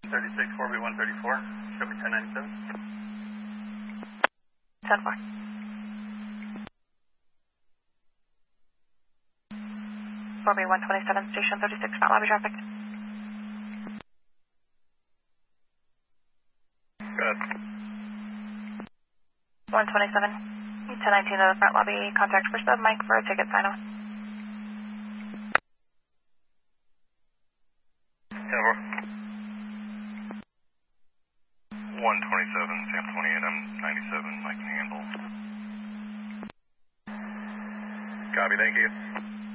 36 4B134, show me 1097. 10-4. 4B127, station 36, front lobby traffic. Good. 127, 1019 to the front lobby, contact for sub Mike for a ticket sign-off. 10-4. 127, Sam 28, I'm 97, Mike Campbell. Copy, thank you.